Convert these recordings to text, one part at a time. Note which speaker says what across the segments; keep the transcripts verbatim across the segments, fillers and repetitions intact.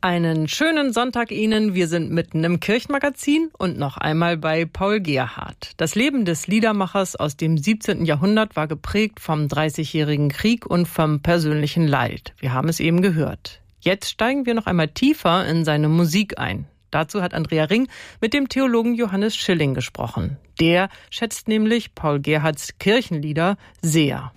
Speaker 1: Einen schönen Sonntag Ihnen. Wir sind mitten im Kirchenmagazin und noch einmal bei Paul Gerhardt. Das Leben des Liedermachers aus dem siebzehnten Jahrhundert war geprägt vom Dreißigjährigen Krieg und vom persönlichen Leid. Wir haben es eben gehört. Jetzt steigen wir noch einmal tiefer in seine Musik ein. Dazu hat Andrea Ring mit dem Theologen Johannes Schilling gesprochen. Der schätzt nämlich Paul Gerhardts Kirchenlieder sehr.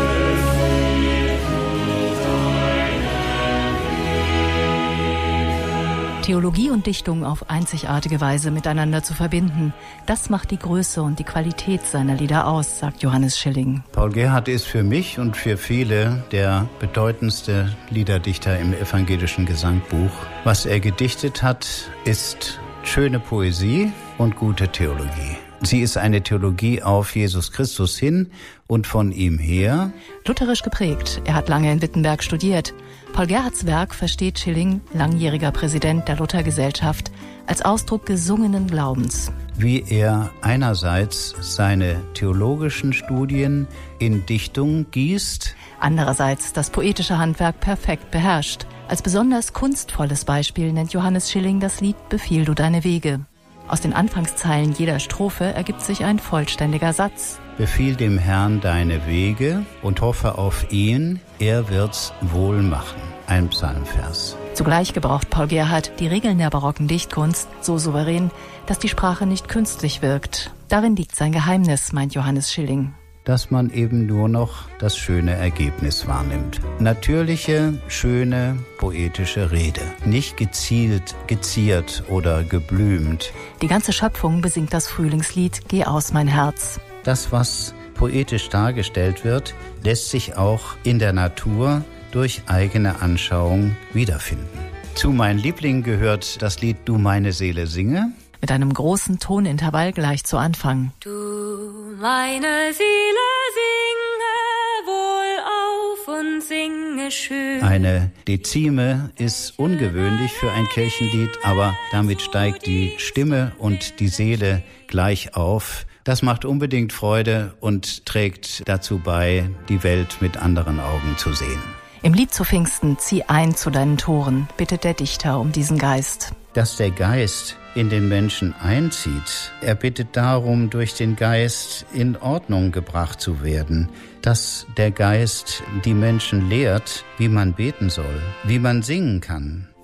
Speaker 2: Theologie und Dichtung auf einzigartige Weise miteinander zu verbinden, das macht die Größe und die Qualität seiner Lieder aus, sagt Johannes Schilling.
Speaker 3: Paul Gerhardt ist für mich und für viele der bedeutendste Liederdichter im evangelischen Gesangbuch. Was er gedichtet hat, ist schöne Poesie und gute Theologie. Sie ist eine Theologie auf Jesus Christus hin und von ihm her.
Speaker 2: Lutherisch geprägt. Er hat lange in Wittenberg studiert. Paul Gerhardts Werk versteht Schilling, langjähriger Präsident der Luthergesellschaft, als Ausdruck gesungenen Glaubens.
Speaker 3: Wie er einerseits seine theologischen Studien in Dichtung gießt,
Speaker 2: andererseits das poetische Handwerk perfekt beherrscht. Als besonders kunstvolles Beispiel nennt Johannes Schilling das Lied »Befiehl du deine Wege«. Aus den Anfangszeilen jeder Strophe ergibt sich ein vollständiger Satz.
Speaker 3: Befiehl dem Herrn deine Wege und hoffe auf ihn, er wird's wohl machen. Ein Psalmvers.
Speaker 2: Zugleich gebraucht Paul Gerhardt die Regeln der barocken Dichtkunst so souverän, dass die Sprache nicht künstlich wirkt. Darin liegt sein Geheimnis, meint Johannes Schilling.
Speaker 3: Dass man eben nur noch das schöne Ergebnis wahrnimmt. Natürliche, schöne, poetische Rede. Nicht gezielt, geziert oder geblümt.
Speaker 2: Die ganze Schöpfung besingt das Frühlingslied »Geh aus, mein Herz«.
Speaker 3: Das, was poetisch dargestellt wird, lässt sich auch in der Natur durch eigene Anschauung wiederfinden. Zu meinen Lieblingen gehört das Lied »Du meine Seele singe«.
Speaker 2: Mit einem großen Tonintervall gleich zu Anfang.
Speaker 4: Du meine Seele singe wohl auf und singe schön.
Speaker 3: Eine Dezime ist ungewöhnlich für ein Kirchenlied, aber damit steigt die Stimme und die Seele gleich auf. Das macht unbedingt Freude und trägt dazu bei, die Welt mit anderen Augen zu sehen.
Speaker 2: Im Lied zu Pfingsten, zieh ein zu deinen Toren, bittet der Dichter um diesen Geist.
Speaker 3: Dass der Geist in den Menschen einzieht. Er bittet darum, durch den Geist in Ordnung gebracht zu werden. Dass der Geist die Menschen lehrt, wie man beten soll, wie man singen kann,